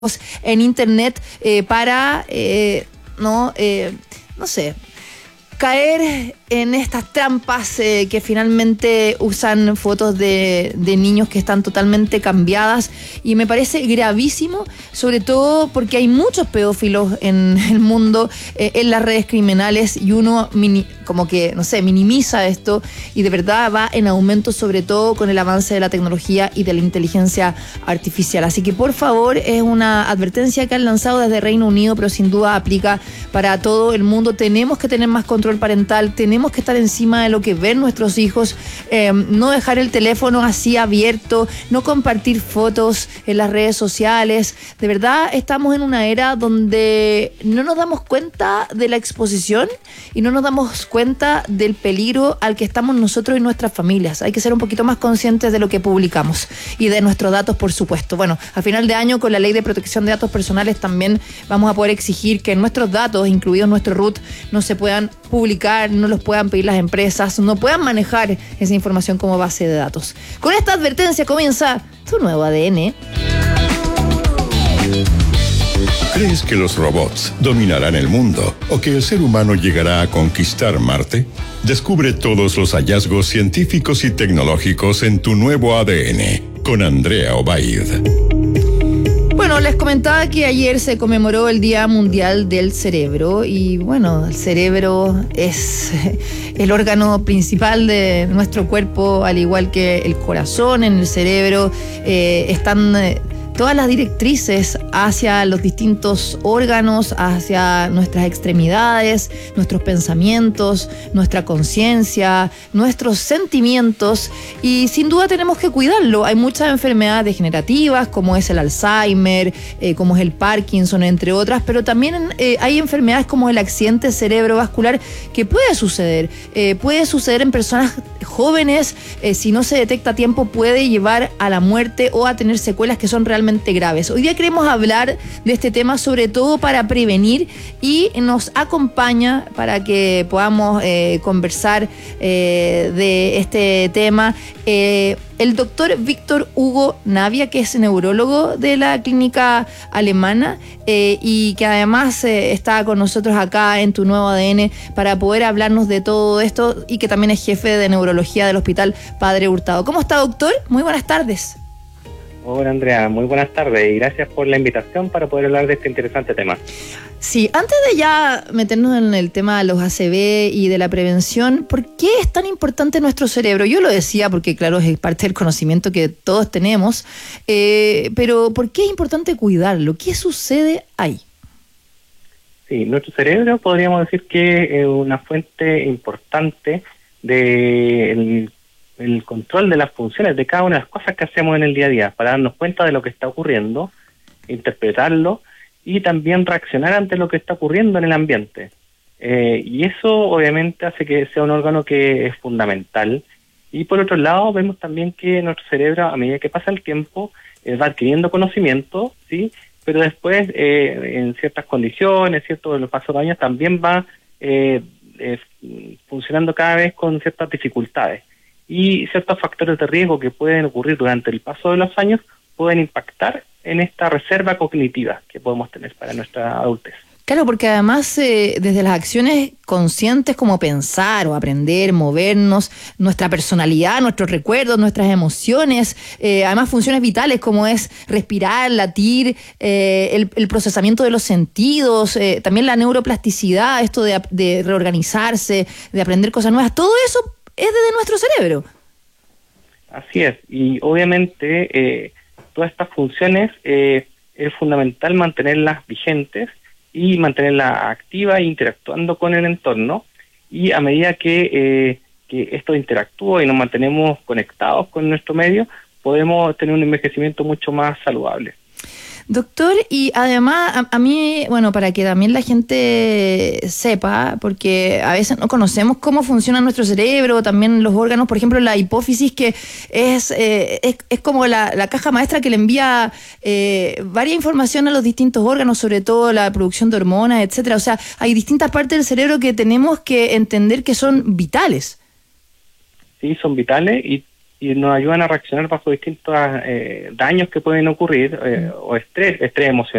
en internet para no sé, caer en estas trampas que finalmente usan fotos de niños que están totalmente cambiadas, y me parece gravísimo, sobre todo porque hay muchos pedófilos en el mundo, en las redes criminales, y uno como que, no sé, minimiza esto, y de verdad va en aumento, sobre todo con el avance de la tecnología y de la inteligencia artificial. Así que por favor, es una advertencia que han lanzado desde Reino Unido, pero sin duda aplica para todo el mundo. Tenemos que tener más control parental, tenemos que estar encima de lo que ven nuestros hijos, no dejar el teléfono así abierto, no compartir fotos en las redes sociales. De verdad estamos en una era donde no nos damos cuenta de la exposición y no nos damos cuenta del peligro al que estamos nosotros y nuestras familias. Hay que ser un poquito más conscientes de lo que publicamos y de nuestros datos, por supuesto. Bueno, a final de año, con la Ley de Protección de Datos Personales, también vamos a poder exigir que nuestros datos, incluidos nuestro RUT, no se puedan publicar, no los puedan pedir las empresas, no puedan manejar esa información como base de datos. Con esta advertencia comienza tu nuevo ADN. ¿Crees que los robots dominarán el mundo o que el ser humano llegará a conquistar Marte? Descubre todos los hallazgos científicos y tecnológicos en tu nuevo ADN con Andrea Obaid. Bueno, les comentaba que ayer se conmemoró el Día Mundial del Cerebro, y bueno, el cerebro es el órgano principal de nuestro cuerpo, al igual que el corazón. En el cerebro están todas las directrices hacia los distintos órganos, hacia nuestras extremidades, nuestros pensamientos, nuestra conciencia, nuestros sentimientos, y sin duda tenemos que cuidarlo. Hay muchas enfermedades degenerativas, como es el Alzheimer, como es el Parkinson, entre otras, pero también hay enfermedades como el accidente cerebrovascular que puede suceder en personas jóvenes. Si no se detecta a tiempo, puede llevar a la muerte o a tener secuelas que son realmente graves. Hoy día queremos hablar de este tema, sobre todo para prevenir, y nos acompaña para que podamos conversar de este tema el doctor Víctor Hugo Navia, que es neurólogo de la clínica alemana y que además está con nosotros acá en Tu Nuevo ADN para poder hablarnos de todo esto, y que también es jefe de neurología del Hospital Padre Hurtado. ¿Cómo está, doctor? Muy buenas tardes. Hola, Andrea, muy buenas tardes y gracias por la invitación para poder hablar de este interesante tema. Sí, antes de ya meternos en el tema de los ACV y de la prevención, ¿por qué es tan importante nuestro cerebro? Yo lo decía porque, claro, es parte del conocimiento que todos tenemos, pero ¿por qué es importante cuidarlo? ¿Qué sucede ahí? Sí, nuestro cerebro podríamos decir que es una fuente importante del el control de las funciones de cada una de las cosas que hacemos en el día a día, para darnos cuenta de lo que está ocurriendo, interpretarlo y también reaccionar ante lo que está ocurriendo en el ambiente. Y eso obviamente hace que sea un órgano que es fundamental. Y por otro lado, vemos también que nuestro cerebro, a medida que pasa el tiempo, va adquiriendo conocimiento, ¿sí? Pero después, en ciertas condiciones, ¿cierto?, en los pasos de años, también va funcionando cada vez con ciertas dificultades. Y ciertos factores de riesgo que pueden ocurrir durante el paso de los años pueden impactar en esta reserva cognitiva que podemos tener para nuestra adultez. Claro, porque además desde las acciones conscientes como pensar o aprender, movernos, nuestra personalidad, nuestros recuerdos, nuestras emociones, además funciones vitales como es respirar, latir, el procesamiento de los sentidos, también la neuroplasticidad, esto de reorganizarse, de aprender cosas nuevas, todo eso es desde nuestro cerebro. Así es, y obviamente todas estas funciones es fundamental mantenerlas vigentes y mantenerlas activas e interactuando con el entorno, y a medida que esto interactúa y nos mantenemos conectados con nuestro medio, podemos tener un envejecimiento mucho más saludable. Doctor, y además a mí, bueno, para que también la gente sepa, porque a veces no conocemos cómo funciona nuestro cerebro, también los órganos, por ejemplo la hipófisis, que es como la caja maestra que le envía varias información a los distintos órganos, sobre todo la producción de hormonas, etcétera. O sea, hay distintas partes del cerebro que tenemos que entender que son vitales. Sí, son vitales, y y nos ayudan a reaccionar bajo distintos daños que pueden ocurrir, o estrés emocional